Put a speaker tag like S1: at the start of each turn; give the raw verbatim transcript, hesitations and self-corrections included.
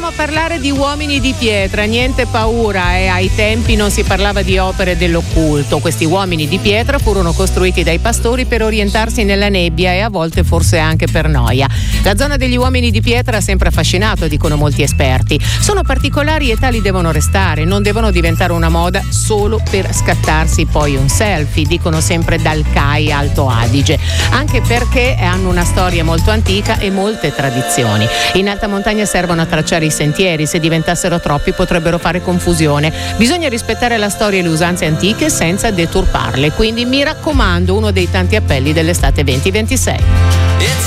S1: a parlare di uomini di pietra, niente paura, eh. Ai tempi non si parlava di opere dell'occulto. Questi uomini di pietra furono costruiti dai pastori per orientarsi nella nebbia e a volte forse anche per noia. La zona degli uomini di pietra ha sempre affascinato, dicono molti esperti. Sono particolari e tali devono restare, non devono diventare una moda solo per scattarsi poi un selfie, dicono sempre dal C A I Alto Adige, anche perché hanno una storia molto antica e molte tradizioni. In alta montagna servono a tracciare i sentieri, se diventassero troppi potrebbero fare confusione. Bisogna rispettare la storia e le usanze antiche senza deturparle, quindi mi raccomando, uno dei tanti appelli dell'estate venti ventisei.